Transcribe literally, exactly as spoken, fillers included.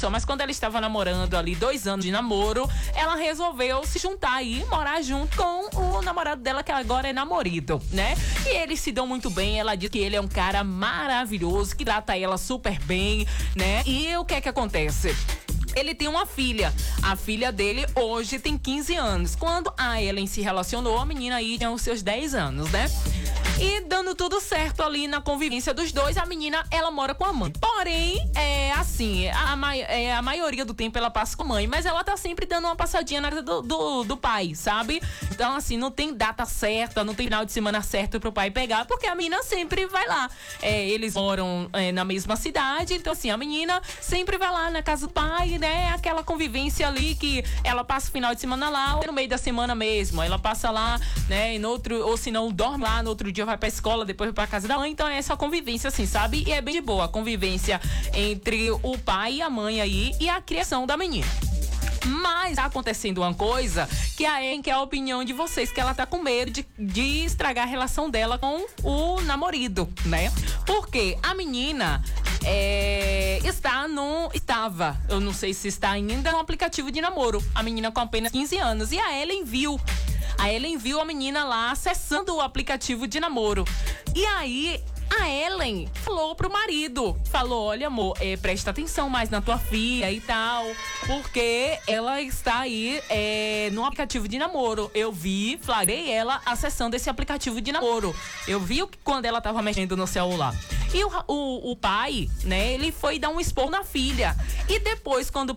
só, mas quando ela estava namorando ali, dois anos de namoro, ela resolveu se juntar e morar junto com o namorado dela, que agora é namorado, né? E eles se dão muito bem, ela diz que ele é um cara maravilhoso, que trata ela super bem, né? E o que é que acontece? Ele tem uma filha. A filha dele hoje tem quinze anos. Quando a Ellen se relacionou, a menina aí tinha os seus dez anos, né? E dando tudo certo ali na convivência dos dois, a menina, ela mora com a mãe. Porém, é assim, a, ma é, a maioria do tempo ela passa com a mãe, mas ela tá sempre dando uma passadinha na casa do, do, do pai, sabe? Então, assim, não tem data certa, não tem final de semana certo pro pai pegar, porque a menina sempre vai lá. É, eles moram é, na mesma cidade, então, assim, a menina sempre vai lá na casa do pai, né? Aquela convivência ali que ela passa o final de semana lá, ou no meio da semana mesmo. Ela passa lá, né? E no outro, ou se não, dorme lá, no outro dia vai pra escola, depois vai pra casa da mãe. Então é essa convivência, assim, sabe? E é bem de boa a convivência entre o pai e a mãe aí e a criação da menina. Mas tá acontecendo uma coisa que a Ellen quer a opinião de vocês, que ela tá com medo de, de estragar a relação dela com o namorado, né? Porque a menina é, está no... Estava, eu não sei se está ainda, no aplicativo de namoro. A menina com apenas quinze anos. E a Ellen viu. A Ellen viu a menina lá acessando o aplicativo de namoro. E aí... a Ellen falou pro marido, falou, olha amor, é, presta atenção mais na tua filha e tal, porque ela está aí é, no aplicativo de namoro. Eu vi, flagrei ela acessando esse aplicativo de namoro. Eu vi o que quando ela tava mexendo no celular. E o, o, o pai, né, ele foi dar um esporro na filha. E depois, quando